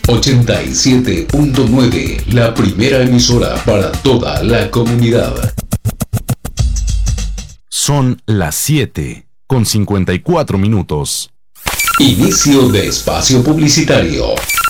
87.9, la primera emisora para toda la comunidad. Son las 7:54. Inicio de espacio publicitario.